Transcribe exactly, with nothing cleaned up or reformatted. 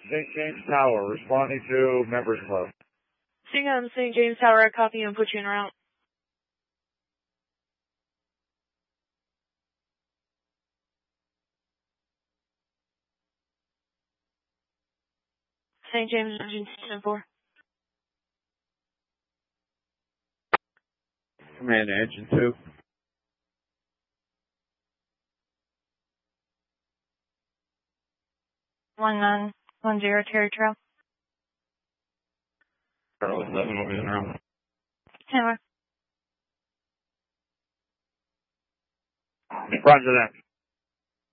Saint James Tower, responding to Members Club. Seeing on Saint James Tower, I copy and put you in route. Saint James, engine ten four. Command engine two. One nine one zero Terry Trail. Charlie seven will be in route. Hammer. Roger that.